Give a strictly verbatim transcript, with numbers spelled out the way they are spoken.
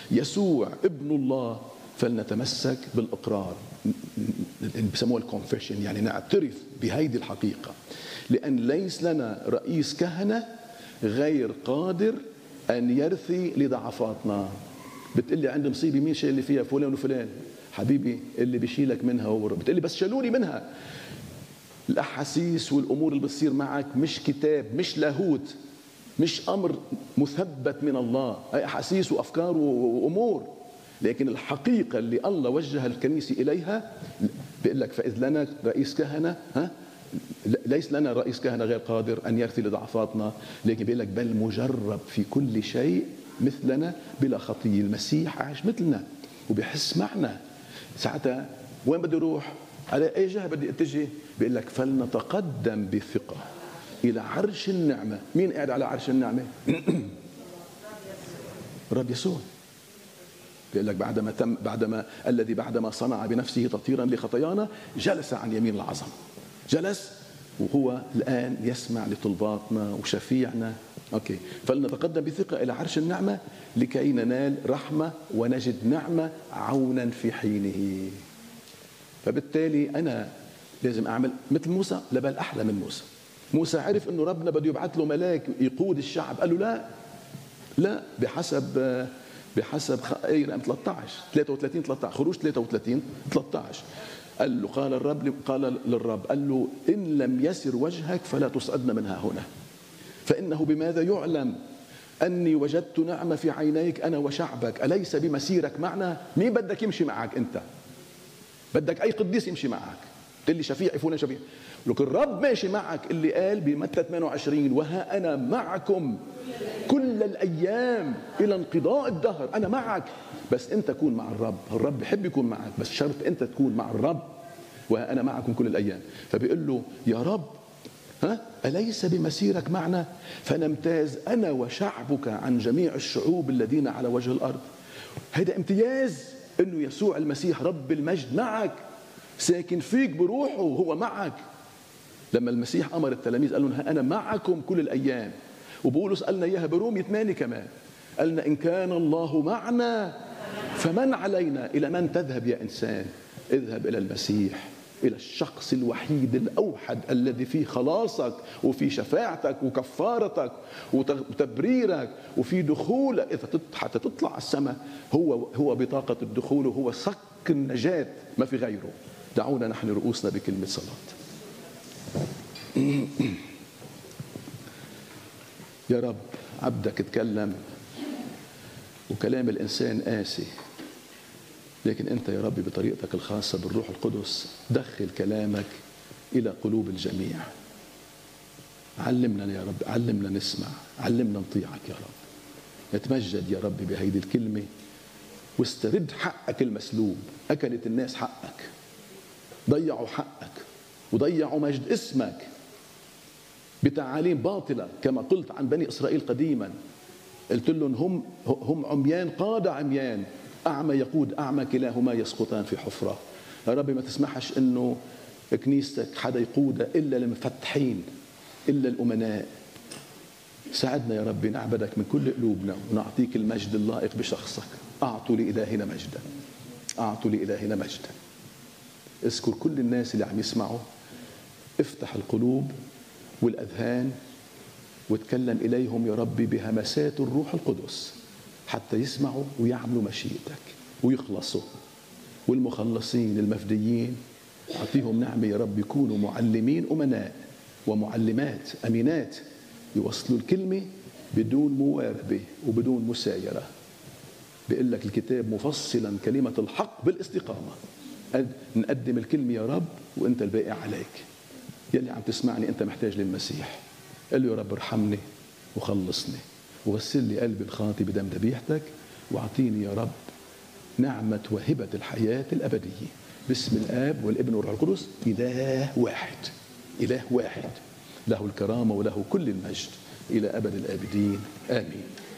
يسوع ابن الله فلنتمسك بالإقرار، اللي بسموها الكونفيشن، يعني نعترف بهيدي الحقيقة. لأن ليس لنا رئيس كهنة غير قادر أن يرثي لضعفاتنا. بتقلي عندي مصيبة، مين شايل اللي فيها؟ فلان وفلان. حبيبي اللي بيشيلك منها هو الرب. بتقلي بس شالوني منها. الأحاسيس والأمور اللي بتصير معك مش كتاب، مش لاهوت، مش أمر مثبت من الله، أي أحاسيس وأفكار وأمور. لكن الحقيقة اللي الله وجه الكنيسة إليها بيقول لك فإذ لنا رئيس كهنة، ها ليس لنا رئيس كهنة غير قادر أن يرثي لضعفاتنا، لكن بيقول لك بل مجرب في كل شيء مثلنا بلا خطية. المسيح عاش مثلنا وبيحس معنا. ساعتها وين بدي أروح؟ على أي جهة بدي أتجه؟ بيقول لك فلنتقدم بثقة إلى عرش النعمة. مين قاعد على عرش النعمة؟ رب يسوع. بيقول لك بعدما تم بعدما الذي بعدما صنع بنفسه تطهيرا لخطايانا جلس عن يمين العظمة. جلس وهو الآن يسمع لطلباتنا وشفيعنا. أوكي، فلنتقدم بثقة إلى عرش النعمة لكي ننال رحمة ونجد نعمة عونا في حينه. فبالتالي أنا لازم أعمل مثل موسى، لبل أحلى من موسى. موسى عرف أنه ربنا بده يبعث له ملاك يقود الشعب، قال له لا لا بحسب بحسب اي رقم ثلاثة عشر ثلاثة وثلاثين ثلاثة عشر، خروج ثلاثة وثلاثين ثلاثة عشر. قال له قال الرب قال للرب قال له إن لم يسر وجهك فلا تصعدنا منها هنا، فإنه بماذا يعلم أني وجدت نعمة في عينيك أنا وشعبك، أليس بمسيرك معنا؟ مين بدك يمشي معك أنت؟ بدك أي قديس يمشي معك؟ تقول لي شفيع فلان شفيع. لك الرب ماشي معك، اللي قال بمتى ثمانية وعشرين وها أنا معكم كل الأيام إلى انقضاء الدهر. أنا معك، بس أنت كون مع الرب. الرب بحب يكون معك، بس شرط أنت تكون مع الرب. وها أنا معكم كل الأيام. فبيقول له يا رب ها أليس بمسيرك معنا فنمتاز أنا وشعبك عن جميع الشعوب الذين على وجه الأرض. هذا امتياز أنه يسوع المسيح رب المجد معك، ساكن فيك بروحه، هو معك. لما المسيح أمر التلاميذ قال لهم أنا معكم كل الأيام. وبولس قالنا إياها برومية ثمانية كمان، قالنا إن كان الله معنا فمن علينا؟ إلى من تذهب يا إنسان؟ اذهب إلى المسيح، إلى الشخص الوحيد الأوحد الذي فيه خلاصك وفي شفاعتك وكفارتك وتبريرك وفي دخولك. إذا حتى تطلع على السماء هو هو بطاقة الدخول وهو صك النجاة، ما في غيره. دعونا نحن رؤوسنا بكلمة صلاة. يا رب عبدك تكلم وكلام الإنسان قاسي، لكن أنت يا رب بطريقتك الخاصة بالروح القدس دخل كلامك إلى قلوب الجميع. علمنا يا رب، علمنا نسمع، علمنا نطيعك يا رب. نتمجد يا رب بهيدي الكلمة واسترد حقك المسلوب. أكلت الناس حقك، ضيعوا حقك وضيعوا مجد اسمك بتعاليم باطلة كما قلت عن بني إسرائيل قديما. قلت لهم هم هم عميان قاد عميان، أعمى يقود أعمى، كلاهما يسقطان في حفرة. يا رب ما تسمحش إنه كنيستك حدا يقودها إلا المفتحين، إلا الأمناء. ساعدنا يا رب نعبدك من كل قلوبنا ونعطيك المجد اللائق بشخصك. أعطوا لإلهنا مجدا، أعطوا لإلهنا مجدا. اذكر كل الناس اللي عم يسمعوا، افتح القلوب والأذهان وتكلم إليهم يا ربي بهمسات الروح القدس حتى يسمعوا ويعملوا مشيئتك ويخلصوا. والمخلصين المفديين أعطيهم نعمة يا رب يكونوا معلمين أمناء ومعلمات أمينات، يوصلوا الكلمة بدون مواربة وبدون مسايرة. بيقول لك الكتاب مفصلا كلمة الحق بالاستقامة. نقدم الكلمة يا رب وانت الباقي عليك. يلي عم تسمعني انت محتاج للمسيح، قل له يا رب ارحمني وخلصني وغسل لي قلبي الخاطي بدم ذبيحتك، واعطيني يا رب نعمة وهبة الحياة الأبدية. باسم الآب والابن والروح القدس، إله واحد، إله واحد له الكرامة وله كل المجد إلى أبد الآبدين، آمين.